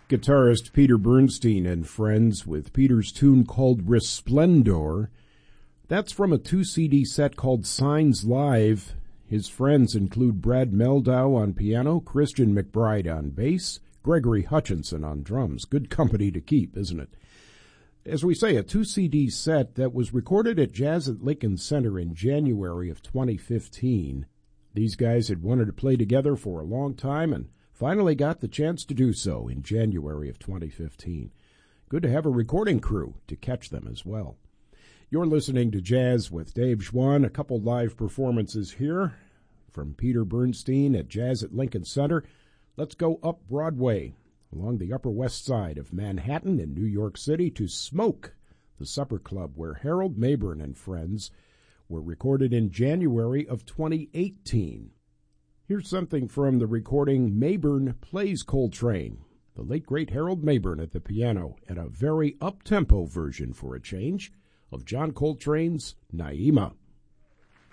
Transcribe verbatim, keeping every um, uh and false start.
Guitarist Peter Bernstein and Friends with Peter's tune called Resplendor. That's from a two-C D set called Signs Live. His friends include Brad Meldau on piano, Christian McBride on bass, Gregory Hutchinson on drums. Good company to keep, isn't it? As we say, a two-C D set that was recorded at Jazz at Lincoln Center in January of twenty fifteen. These guys had wanted to play together for a long time and finally got the chance to do so in January of twenty fifteen. Good to have a recording crew to catch them as well. You're listening to Jazz with Dave Schwann. A couple live performances here from Peter Bernstein at Jazz at Lincoln Center. Let's go up Broadway along the Upper West Side of Manhattan in New York City to Smoke, the supper club where Harold Mabern and Friends were recorded in January of twenty eighteen. Here's something from the recording Mabern Plays Coltrane. The late, great Harold Mabern at the piano, and a very up-tempo version for a change of John Coltrane's Naima.